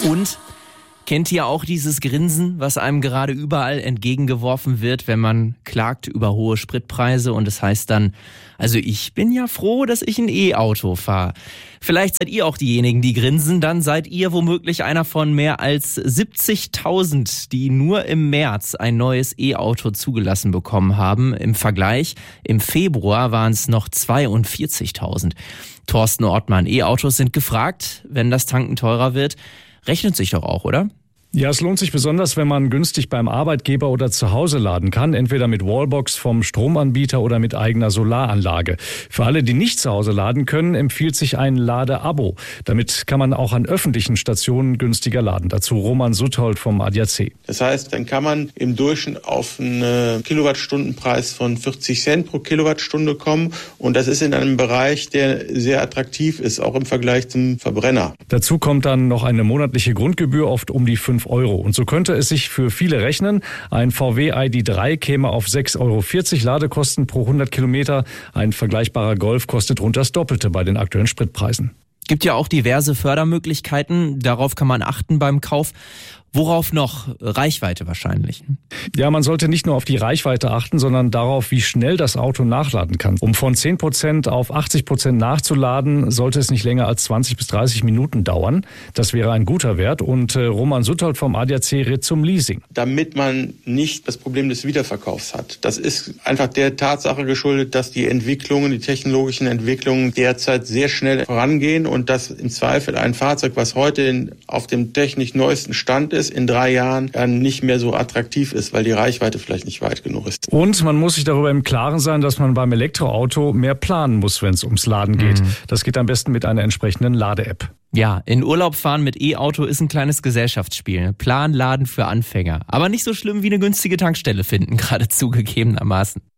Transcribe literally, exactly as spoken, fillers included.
Und kennt ihr auch dieses Grinsen, was einem gerade überall entgegengeworfen wird, wenn man klagt über hohe Spritpreise und es heißt dann, also ich bin ja froh, dass ich ein E-Auto fahre. Vielleicht seid ihr auch diejenigen, die grinsen, dann seid ihr womöglich einer von mehr als siebzigtausend, die nur im März ein neues E-Auto zugelassen bekommen haben. Im Vergleich, im Februar waren es noch zweiundvierzigtausend. Thorsten Ortmann, E-Autos sind gefragt, wenn das Tanken teurer wird. Rechnet sich doch auch, oder? Ja, es lohnt sich besonders, wenn man günstig beim Arbeitgeber oder zu Hause laden kann, entweder mit Wallbox vom Stromanbieter oder mit eigener Solaranlage. Für alle, die nicht zu Hause laden können, empfiehlt sich ein Ladeabo. Damit kann man auch an öffentlichen Stationen günstiger laden. Dazu Roman Suthold vom A D A C. Das heißt, dann kann man im Durchschnitt auf einen Kilowattstundenpreis von vierzig Cent pro Kilowattstunde kommen. Und das ist in einem Bereich, der sehr attraktiv ist, auch im Vergleich zum Verbrenner. Dazu kommt dann noch eine monatliche Grundgebühr, oft um die fünf Euro. Und so könnte es sich für viele rechnen. Ein V W I D drei käme auf sechs Euro vierzig Ladekosten pro hundert Kilometer. Ein vergleichbarer Golf kostet rund das Doppelte bei den aktuellen Spritpreisen. Gibt ja auch diverse Fördermöglichkeiten. Darauf kann man achten beim Kauf. Worauf noch? Reichweite wahrscheinlich. Ja, man sollte nicht nur auf die Reichweite achten, sondern darauf, wie schnell das Auto nachladen kann. Um von zehn Prozent auf achtzig Prozent nachzuladen, sollte es nicht länger als zwanzig bis dreißig Minuten dauern. Das wäre ein guter Wert. Und äh, Roman Suthold vom A D A C rät zum Leasing. Damit man nicht das Problem des Wiederverkaufs hat. Das ist einfach der Tatsache geschuldet, dass die Entwicklungen, die technologischen Entwicklungen derzeit sehr schnell vorangehen und dass im Zweifel ein Fahrzeug, was heute in, auf dem technisch neuesten Stand ist, in drei Jahren dann nicht mehr so attraktiv ist, weil die Reichweite vielleicht nicht weit genug ist. Und man muss sich darüber im Klaren sein, dass man beim Elektroauto mehr planen muss, wenn es ums Laden geht. Mhm. Das geht am besten mit einer entsprechenden Lade-App. Ja, in Urlaub fahren mit E-Auto ist ein kleines Gesellschaftsspiel. Plan, Laden für Anfänger. Aber nicht so schlimm wie eine günstige Tankstelle finden, gerade zugegebenermaßen.